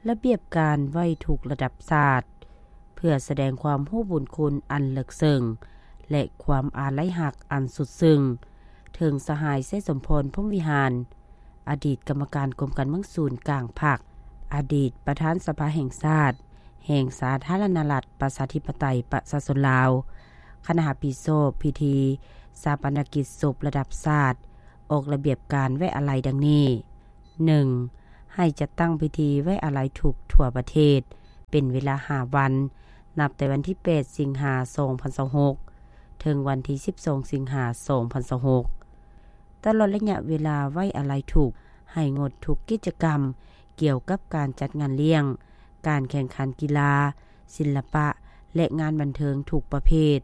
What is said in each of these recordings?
ระเบียบการไว้ถูกระดับศาสตร์เพื่อแสดงความรู้บุญคุณอันลึกซึ้งและความอาลัยหักอันสุดซึ้งถึงสหายไส้สมพรพรหมวิหารอดีตกรรมการกรมการเมืองศูนย์กลางภาคอดีตประธานสภาแห่งชาติแห่งสาธารณรัฐประชาธิปไตยประชาชนลาวคณะปิโซพิธีชาปนกิจศพระดับชาติออกระเบียบการไว้อาลัยดังนี้ 1. ให้จัดตั้งพิธีไว้อาลัยทุกทั่วประเทศเป็นเวลา5วันนับแต่วันที่8สิงหาคม2026ถึงวันที่12สิงหาคม2026ตลอดระยะเวลาไว้อาลัยทุกให้งดทุกกิจกรรมเกี่ยวกับการจัดงานเลี้ยงการแข่งขันกีฬาศิลปะและงานบันเทิงทุกประเภท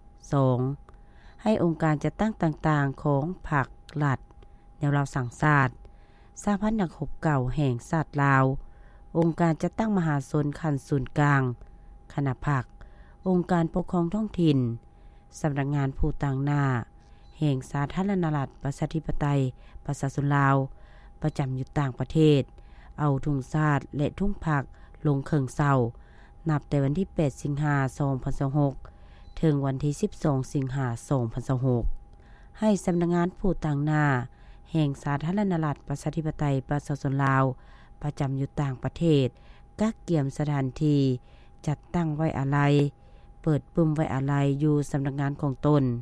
2. ให้องค์การจัดตั้งต่างๆของภาครัฐแนวเราสั่งศาสตร์สหพันธ์นักรบเก่าแห่งชาติลาวองค์การจัดตั้งมหาชนขั้นศูนย์กลางคณะภาคองค์การปกครองท้องถิ่นสำนักงานผู้ต่างหน้าแห่งสาธารณรัฐประชาธิปไตยประชาชนลาวประจำอยู่ต่างประเทศเอาธงชาติและทุ่งผักลงเครื่องเศร้านับแต่วันที่8สิงหาคม2026ถึงวันที่12สิงหาคม2026ให้สำนักงานผู้ต่างหน้าแห่งสาธารณรัฐประชาธิปไตยประชาชนลาวประจำอยู่ต่างประเทศกักเกี่ยมสถานที่จัดตั้งไว้อาลัยเปิดปุ่มไว้อาลัยอยู่สำนักงานของตน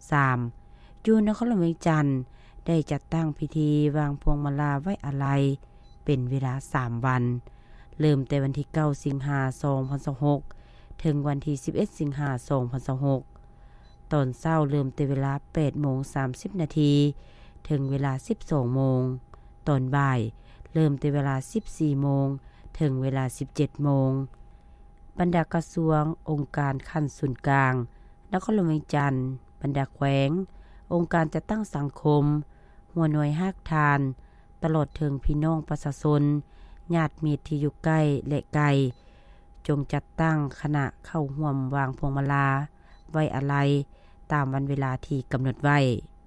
3. อยู่นครหลวงเวียงจันทน์ได้จัดตั้งพิธีวางพวงมาลาไว้อาลัยเป็นเวลา3วันเริ่มแต่วันที่9สิงหาคม2026ถึงวันที่11สิงหาคม2026ตอนเช้าเริ่มแต่เวลา 8:30 นาทีถึงเวลา 12 โมงตอนบ่ายเริ่มแต่เวลา 14 โมงถึงเวลา 17 โมงบรรดากระทรวงองค์การขั้นศูนย์กลางนครหลวงเวียงจันทน์บรรดาแขวงองค์การจัดตั้งสังคมหัวหน่วยฮักทานตลอดถึงพี่น้องประชาชนญาติมิตรที่อยู่ใกล้และไกลจงจัดตั้งคณะเข้าร่วมวางพวงมาลาไว้อาลัยตามวันเวลาที่กำหนดไว้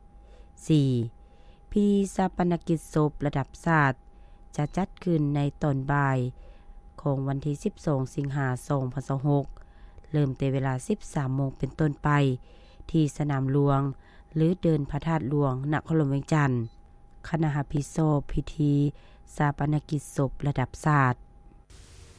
4. พิธีชาปนกิจศพระดับชาติจะจัดขึ้นในตอนบ่ายของวันที่12สิงหาคม2026เริ่มแต่เวลา 13 โมงเป็นต้นไปที่สนามหลวงหรือเดินพระธาตุหลวงนครหลวงเวียงจันทน์คณะปิโซพิธีชาปนกิจศพระดับชาติ